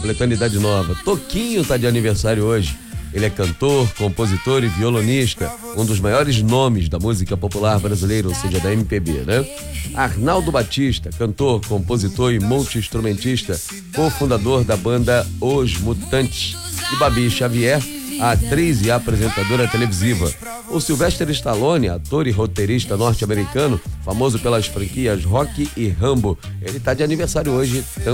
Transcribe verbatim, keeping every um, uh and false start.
completando idade nova. Toquinho tá de aniversário hoje. Ele é cantor, compositor e violonista, um dos maiores nomes da música popular brasileira, ou seja, da M P B, né? Arnaldo Batista, cantor, compositor e multi-instrumentista, cofundador da banda Os Mutantes. E Babi Xavier, a atriz e apresentadora televisiva. O Sylvester Stallone, ator e roteirista norte-americano, famoso pelas franquias Rocky e Rambo. Ele tá de aniversário hoje também.